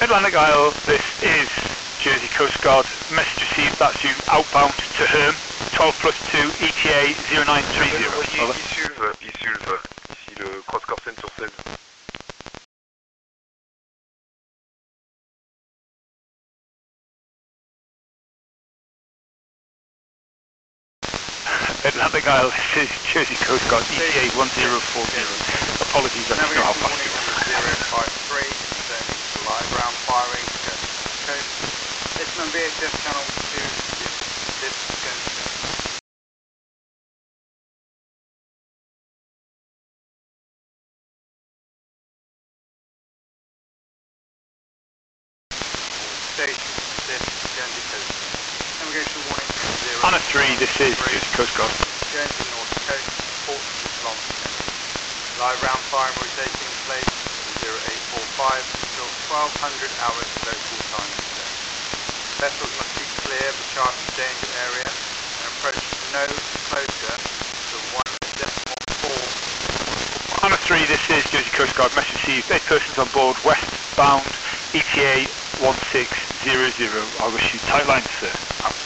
Atlantic Isle, this is Jersey Coast Guard. Message received, that's you outbound to Herm, 12 plus 2, ETA 0930. Over. Ici le cross-corps Seine sur 16. Atlantic Isle, this is Jersey Coast Guard, ETA 1040. Apologies, I don't know how fast you are. 053, then live round firing, coast. Listen on VHF channel 2, this is going to station, this is Jersey Coast. Navigation warning 0. Anna 3, this is Jersey Coast Guard. Jersey North Coast, port long. Live round firing will be taking place 0845 until 1200 hours local time today. Vessels must be clear of the charted danger area and approach no closer to 1.4. Anna 3, this is Jersey Coast Guard. Message received, 8 persons on board, westbound, ETA 1600. I wish you tight lines, sir.